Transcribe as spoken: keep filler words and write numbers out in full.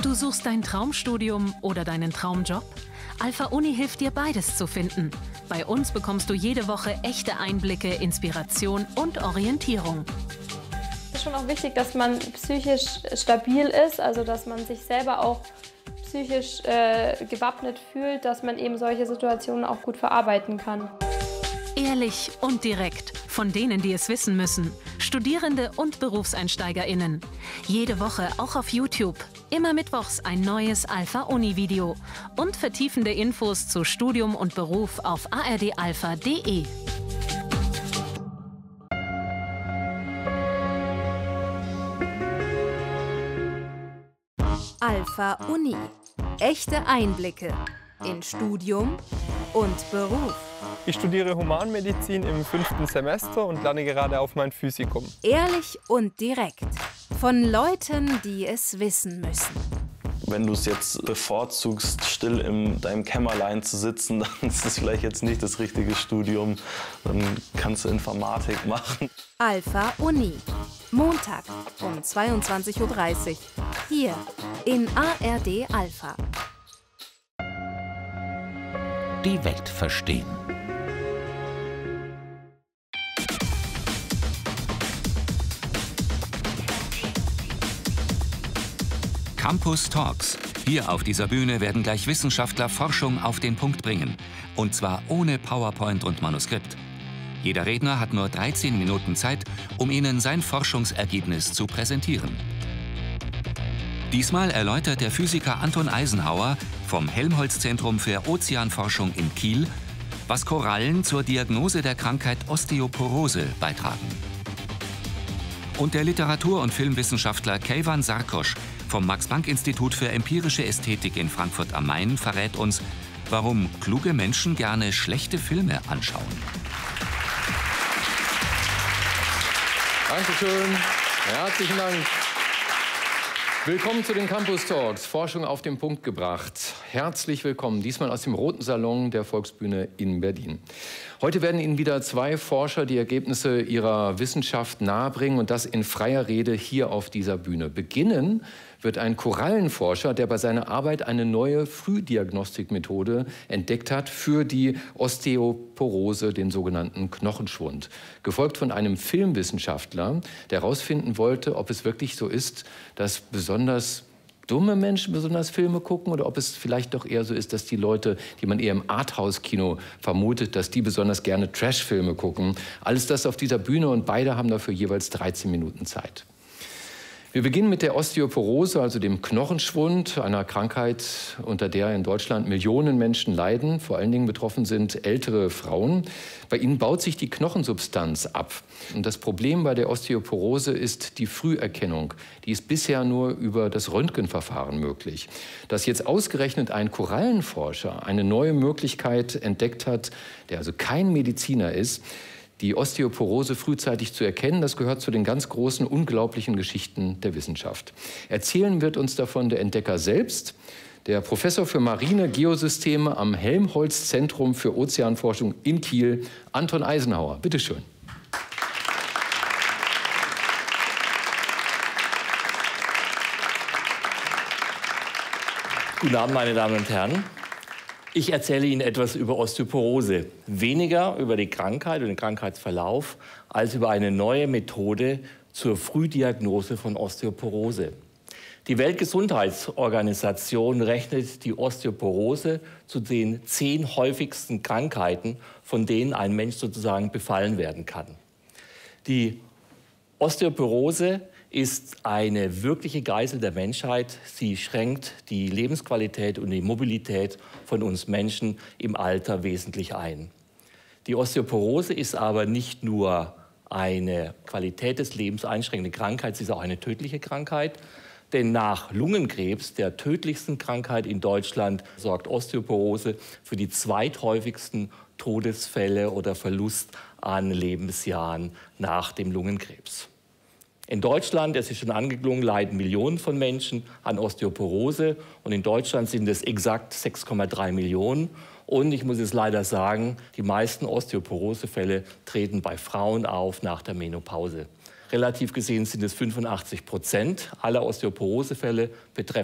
Du suchst dein Traumstudium oder deinen Traumjob? Alpha Uni hilft dir, beides zu finden. Bei uns bekommst du jede Woche echte Einblicke, Inspiration und Orientierung. Es ist schon auch wichtig, dass man psychisch stabil ist, also dass man sich selber auch psychisch äh, gewappnet fühlt, dass man eben solche Situationen auch gut verarbeiten kann. Ehrlich und direkt, von denen, die es wissen müssen. Studierende und BerufseinsteigerInnen. Jede Woche auch auf YouTube. Immer mittwochs ein neues Alpha Uni Video. Und vertiefende Infos zu Studium und Beruf auf a r d alpha punkt d e. Alpha Uni. Echte Einblicke in Studium und Beruf. Ich studiere Humanmedizin im fünften Semester und lerne gerade auf mein Physikum. Ehrlich und direkt. Von Leuten, die es wissen müssen. Wenn du es jetzt bevorzugst, still in deinem Kämmerlein zu sitzen, dann ist das vielleicht jetzt nicht das richtige Studium. Dann kannst du Informatik machen. Alpha Uni. Montag um zweiundzwanzig Uhr dreißig. Hier in A R D Alpha. Die Welt verstehen. Campus Talks. Hier auf dieser Bühne werden gleich Wissenschaftler Forschung auf den Punkt bringen. Und zwar ohne PowerPoint und Manuskript. Jeder Redner hat nur dreizehn Minuten Zeit, um Ihnen sein Forschungsergebnis zu präsentieren. Diesmal erläutert der Physiker Anton Eisenhauer vom Helmholtz-Zentrum für Ozeanforschung in Kiel, was Korallen zur Diagnose der Krankheit Osteoporose beitragen. Und der Literatur- und Filmwissenschaftler Keyvan Sarkosch vom Max-Planck-Institut für empirische Ästhetik in Frankfurt am Main verrät uns, warum kluge Menschen gerne schlechte Filme anschauen. Dankeschön. Herzlichen Dank. Willkommen zu den Campus Talks, Forschung auf den Punkt gebracht. Herzlich willkommen, diesmal aus dem Roten Salon der Volksbühne in Berlin. Heute werden Ihnen wieder zwei Forscher die Ergebnisse ihrer Wissenschaft nahebringen und das in freier Rede hier auf dieser Bühne. Beginnen wird ein Korallenforscher, der bei seiner Arbeit eine neue Frühdiagnostikmethode entdeckt hat für die Osteoporose, den sogenannten Knochenschwund. Gefolgt von einem Filmwissenschaftler, der herausfinden wollte, ob es wirklich so ist, dass besonders dumme Menschen besonders Filme gucken oder ob es vielleicht doch eher so ist, dass die Leute, die man eher im Arthouse-Kino vermutet, dass die besonders gerne Trash-Filme gucken. Alles das auf dieser Bühne und beide haben dafür jeweils dreizehn Minuten Zeit. Wir beginnen mit der Osteoporose, also dem Knochenschwund, einer Krankheit, unter der in Deutschland Millionen Menschen leiden. Vor allen Dingen betroffen sind ältere Frauen. Bei ihnen baut sich die Knochensubstanz ab. Und das Problem bei der Osteoporose ist die Früherkennung. Die ist bisher nur über das Röntgenverfahren möglich. Dass jetzt ausgerechnet ein Korallenforscher eine neue Möglichkeit entdeckt hat, der also kein Mediziner ist, die Osteoporose frühzeitig zu erkennen, das gehört zu den ganz großen, unglaublichen Geschichten der Wissenschaft. Erzählen wird uns davon der Entdecker selbst, der Professor für marine Geosysteme am Helmholtz-Zentrum für Ozeanforschung in Kiel, Anton Eisenhauer. Bitte schön. Guten Abend, meine Damen und Herren. Ich erzähle Ihnen etwas über Osteoporose. Weniger über die Krankheit und den Krankheitsverlauf, als über eine neue Methode zur Frühdiagnose von Osteoporose. Die Weltgesundheitsorganisation rechnet die Osteoporose zu den zehn häufigsten Krankheiten, von denen ein Mensch sozusagen befallen werden kann. Die Osteoporose ist eine wirkliche Geißel der Menschheit. Sie schränkt die Lebensqualität und die Mobilität von uns Menschen im Alter wesentlich ein. Die Osteoporose ist aber nicht nur eine Qualität des Lebens einschränkende Krankheit, sie ist auch eine tödliche Krankheit. Denn nach Lungenkrebs, der tödlichsten Krankheit in Deutschland, sorgt Osteoporose für die zweithäufigsten Todesfälle oder Verlust an Lebensjahren nach dem Lungenkrebs. In Deutschland, es ist schon angeklungen, leiden Millionen von Menschen an Osteoporose. Und in Deutschland sind es exakt sechs Komma drei Millionen. Und ich muss es leider sagen, die meisten Osteoporosefälle treten bei Frauen auf nach der Menopause. Relativ gesehen sind es fünfundachtzig Prozent aller Osteoporosefälle betreffen